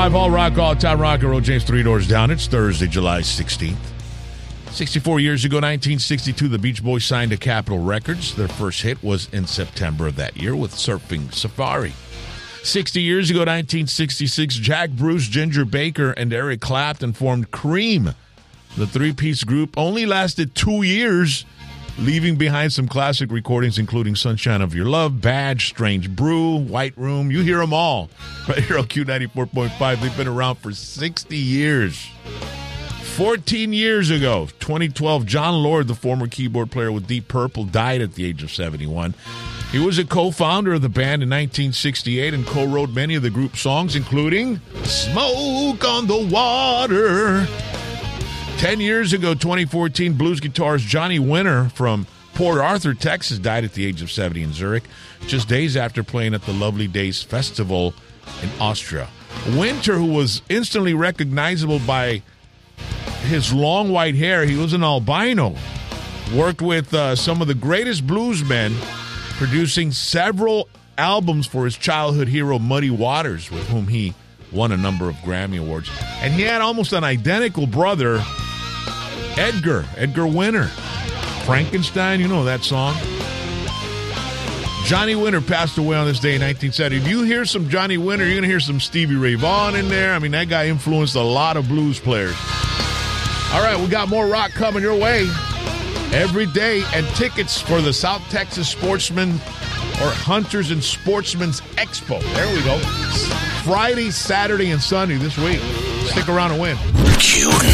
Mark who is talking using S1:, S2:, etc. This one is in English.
S1: All rock, all time rock and roll. James Three Doors Down. It's Thursday, July 16th. 64 years ago, 1962, the Beach Boys signed to Capitol Records. Their first hit was in September of that year with Surfing Safari. 60 years ago, 1966, Jack Bruce, Ginger Baker, and Eric Clapton formed Cream. The three-piece group only lasted 2 years, leaving behind some classic recordings, including Sunshine of Your Love, Badge, Strange Brew, White Room. You hear them all right here on Q94.5. They've been around for 60 years. 14 years ago, 2012, John Lord, the former keyboard player with Deep Purple, died at the age of 71. He was a co-founder of the band in 1968 and co-wrote many of the group's songs, including Smoke on the Water. 10 years ago, 2014, blues guitarist Johnny Winter from Port Arthur, Texas, died at the age of 70 in Zurich, just days after playing at the Lovely Days Festival in Austria. Winter, who was instantly recognizable by his long white hair, he was an albino, worked with some of the greatest bluesmen, producing several albums for his childhood hero Muddy Waters, with whom he won a number of Grammy Awards. And he had almost an identical brother, Edgar Winter. Frankenstein, you know that song. Johnny Winter passed away on this day in 1970. If you hear some Johnny Winter, you're going to hear some Stevie Ray Vaughan in there. I mean, that guy influenced a lot of blues players. All right, we got more rock coming your way every day, and tickets for the South Texas Sportsman or Hunters and Sportsmen's Expo. There we go. Friday, Saturday, and Sunday this week. Stick around and win.